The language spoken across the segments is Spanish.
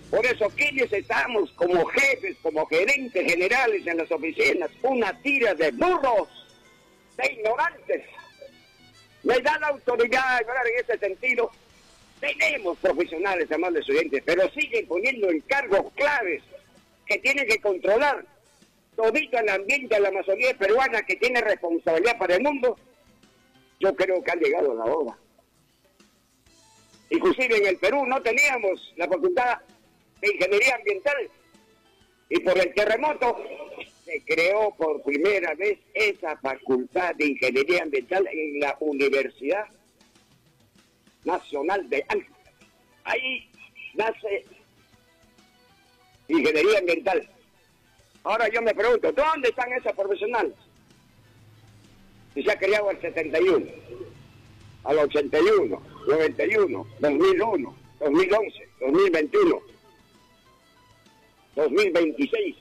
Por eso, ¿qué necesitamos como jefes, como gerentes generales en las oficinas? Una tira de burros, de ignorantes. Me da la autoridad de hablar en ese sentido. Tenemos profesionales, amables oyentes, pero siguen poniendo en cargos claves que tienen que controlar todito el ambiente de la Amazonía peruana, que tiene responsabilidad para el mundo. Yo creo que ha llegado la hora. Inclusive en el Perú no teníamos la facultad de Ingeniería Ambiental, y por el terremoto se creó por primera vez esa facultad de Ingeniería Ambiental en la Universidad Nacional de Áncash. Ahí nace Ingeniería Ambiental. Ahora yo me pregunto, ¿dónde están esos profesionales? Si se ha creado al 71, al 81, 91, 2001, 2011, 2021, 2026,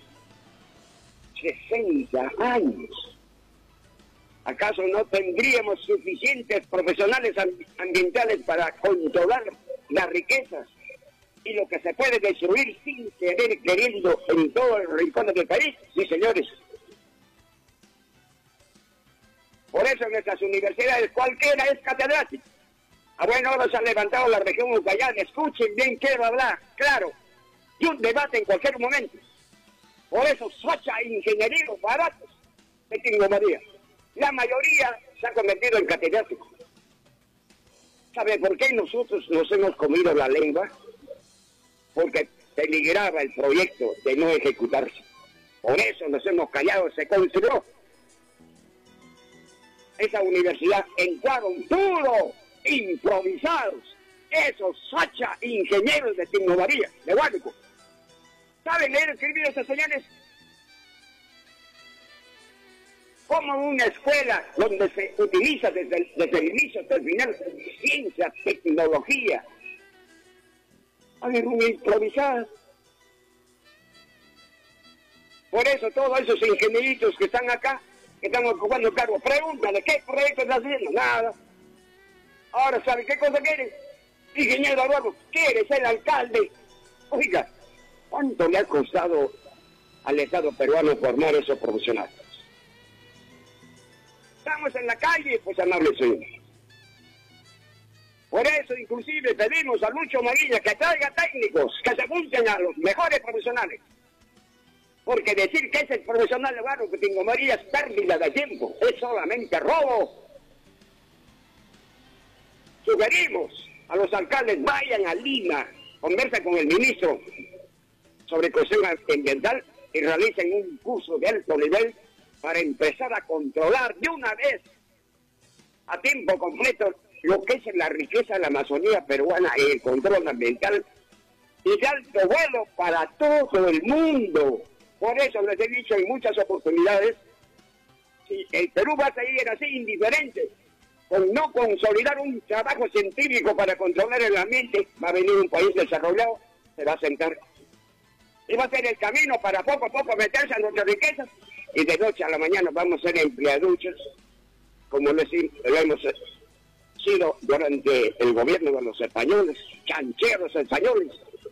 60 años. ¿Acaso no tendríamos suficientes profesionales ambientales para controlar las riquezas y lo que se puede destruir sin querer queriendo en todos los rincones del país? Sí, señores. Por eso en nuestras universidades cualquiera es catedrático. Bueno, ahora se ha levantado la región Ucayali. Escuchen bien, quiero hablar, claro. Y un debate en cualquier momento. Por eso, Socha, ingenieros baratos de Tingo María. La mayoría se ha convertido en catedráticos. ¿Sabe por qué nosotros nos hemos comido la lengua? Porque peligraba el proyecto de no ejecutarse. Por eso nos hemos callado. Se construyó esa universidad en cuadros puros, improvisados. Esos Sacha ingenieros de Tingo María, de Huánuco. ¿Saben leer y escribir esos señores? Como una escuela donde se utiliza desde el inicio hasta el final ciencia, tecnología. A ver, una improvisada. Por eso todos esos ingenieritos que están acá, que están ocupando cargos, pregúntale, ¿qué proyecto estás haciendo? Nada. Ahora, ¿sabe qué cosa quiere? Ingeniero Eduardo, quiere ser alcalde. Oiga, ¿cuánto le ha costado al Estado peruano formar esos profesionales? Estamos en la calle, pues amables señores. Por eso, inclusive, pedimos a Lucho Maguilla que traiga técnicos, que se junten a los mejores profesionales. Porque decir que es el profesional de que Tingo María es pérdida de tiempo, es solamente robo. Sugerimos a los alcaldes, vayan a Lima, conversen con el ministro sobre cuestión ambiental y realicen un curso de alto nivel para empezar a controlar de una vez, a tiempo completo, lo que es la riqueza de la Amazonía peruana y el control ambiental y de alto vuelo para todo el mundo. Por eso les he dicho en muchas oportunidades, si el Perú va a seguir así indiferente, con no consolidar un trabajo científico para controlar el ambiente, va a venir un país desarrollado, se va a sentar. Y va a ser el camino para poco a poco meterse a nuestras riquezas, y de noche a la mañana vamos a ser empleaduchos, como lo hemos sido durante el gobierno de los españoles, chancheros españoles.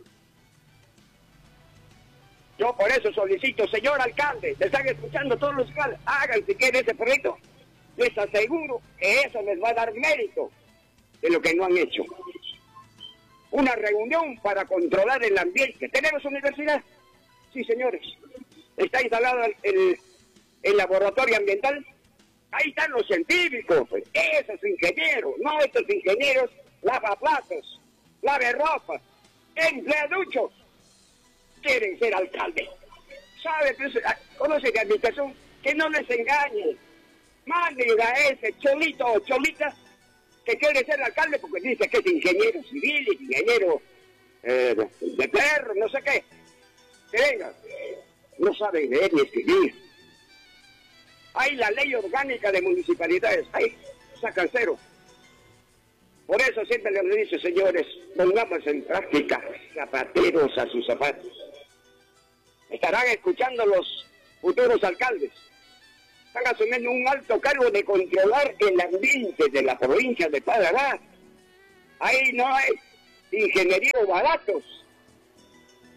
Yo por eso solicito, señor alcalde, le están escuchando todos los alcaldes, hagan si quieren ese proyecto. Les aseguro que eso les va a dar mérito de lo que no han hecho. Una reunión para controlar el ambiente. ¿Tenemos universidad? Sí, señores. Está instalado el laboratorio ambiental. Ahí están los científicos, pues. Esos ingenieros, no estos ingenieros lavaplatos, lavarropas, empleaduchos. Quieren ser alcalde. ¿Sabe? Conoce de administración, que no les engañen. Manden a ese cholito o cholita que quiere ser alcalde porque dice que es ingeniero civil, ingeniero de perro, no sé qué. Que venga, no saben leer ni escribir. Hay la ley orgánica de municipalidades, ahí sacan cero. Por eso siempre les he dicho, señores, pongamos en práctica, zapateros a sus zapatos. Estarán escuchando los futuros alcaldes. Están asumiendo un alto cargo de controlar el ambiente de la provincia de Paraná. Ahí no hay ingenieros baratos.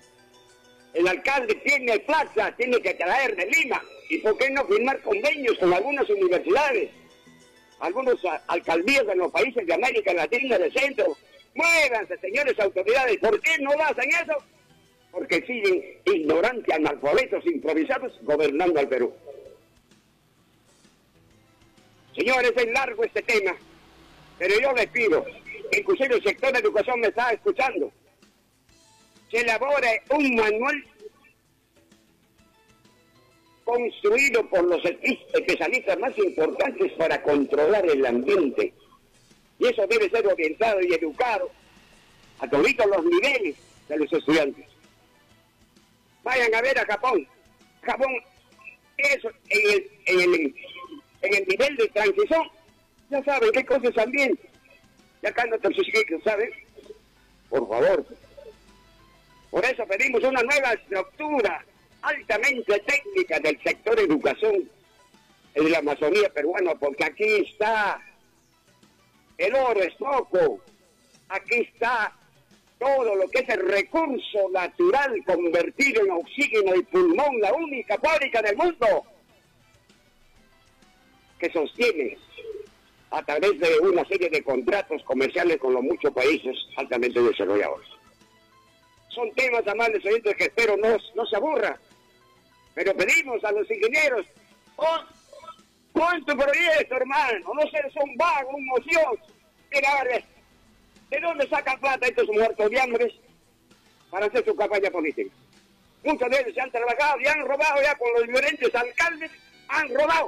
El alcalde tiene plata, tiene que traer de Lima. ¿Y por qué no firmar convenios con algunas universidades? Algunas alcaldías de los países de América Latina, de centro. Muévanse, señores autoridades. ¿Por qué no hacen eso? Porque siguen ignorantes, analfabetos, improvisados, gobernando al Perú. Señores, es largo este tema, pero yo les pido, inclusive el sector de educación me está escuchando, que elabore un manual construido por los especialistas más importantes para controlar el ambiente. Y eso debe ser orientado y educado a todos los niveles de los estudiantes. Vayan a ver a Japón. Japón, eso, en el nivel de transición, ya saben qué cosa es ambiente. Y acá no te que ¿saben? Por favor. Por eso pedimos una nueva estructura altamente técnica del sector educación en la Amazonía peruana, porque aquí está el oro, es poco. Aquí está todo lo que es el recurso natural convertido en oxígeno y pulmón, la única fábrica del mundo que sostiene a través de una serie de contratos comerciales con los muchos países altamente desarrollados. Son temas, amables oyentes, que espero no se aburran. Pero pedimos a los ingenieros, pon tu proyecto, hermano, no seas un vago, un ocioso. Mira, ¿de dónde sacan plata estos muertos de hambre para hacer su campaña política? Muchos de ellos se han trabajado y han robado ya con los diferentes alcaldes, han robado.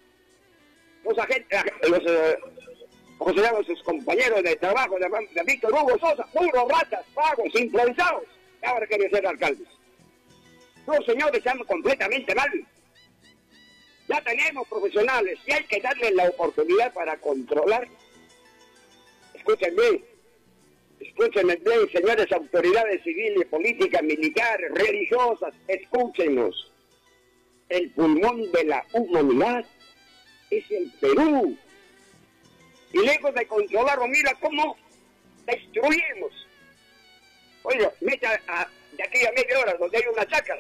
Los agentes, ¿cómo se llaman sus compañeros de trabajo de Víctor Hugo Sosa? Puros ratas, vagos, improvisados, y ahora quieren ser alcaldes. Los señores están completamente mal. Ya tenemos profesionales y hay que darles la oportunidad para controlar. Escúchenme bien, señores autoridades civiles, políticas, militares, religiosas, escúchenos. El pulmón de la humanidad es el Perú. Y lejos de controlarlo, mira cómo destruimos. Oye, meta de aquí a media hora donde hay una chácara.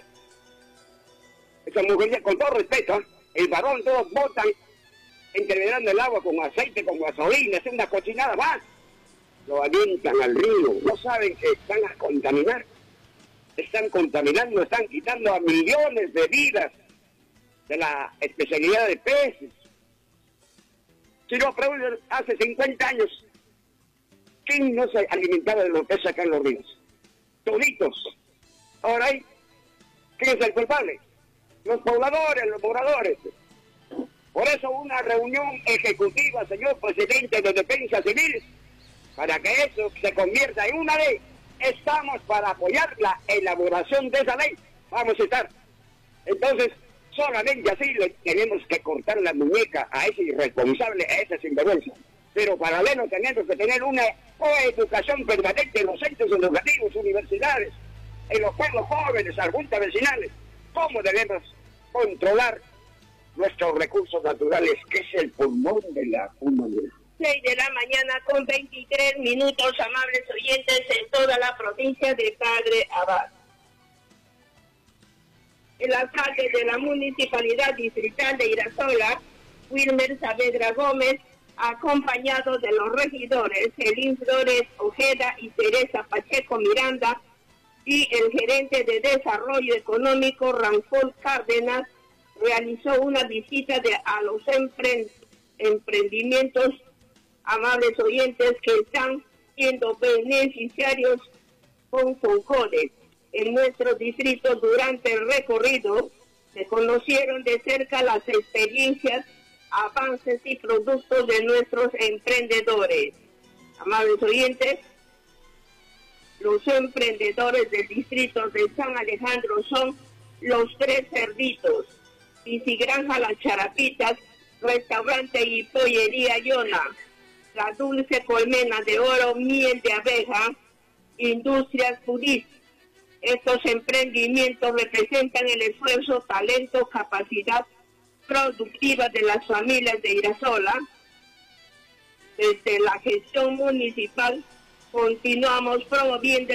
Esa mujer, con todo respeto, el varón, todos botan, entreverando el agua con aceite, con gasolina, es una cochinada más. Lo avientan al río, no saben que están a contaminar. Están contaminando, están quitando a millones de vidas de la especialidad de peces. Si lo preguntan hace 50 años, ¿quién no se alimentaba de los peces acá en los ríos? Toditos. Ahora, ¿quién es el culpable? Los pobladores, los moradores. Por eso una reunión ejecutiva, señor presidente de Defensa Civil, para que eso se convierta en una ley. Estamos para apoyar la elaboración de esa ley. Vamos a estar. Entonces, solamente así le tenemos que cortar la muñeca a ese irresponsable, a ese sinvergüenza. Pero paralelo tenemos que tener una coeducación permanente en los centros educativos, universidades, en los pueblos jóvenes, las juntas vecinales. ¿Cómo debemos controlar nuestros recursos naturales, que es el pulmón de la humanidad? 6 de la mañana con 23 minutos, amables oyentes, en toda la provincia de Padre Abad. El alcalde de la Municipalidad Distrital de Irasola, Wilmer Saavedra Gómez, acompañado de los regidores Elín Flores Ojeda y Teresa Pacheco Miranda, y el gerente de Desarrollo Económico, Ranfol Cárdenas, realizó una visita a los emprendimientos, amables oyentes, que están siendo beneficiarios con FONCODE. En nuestro distrito, durante el recorrido, se conocieron de cerca las experiencias, avances y productos de nuestros emprendedores. Amables oyentes, los emprendedores del distrito de San Alejandro son los Tres Cerditos, Piscigranja Las Charapitas, Restaurante y Pollería Yona, La Dulce Colmena de Oro, Miel de Abeja, Industrias Puris. Estos emprendimientos representan el esfuerzo, talento, capacidad productiva de las familias de Irasola. Desde la gestión municipal continuamos promoviendo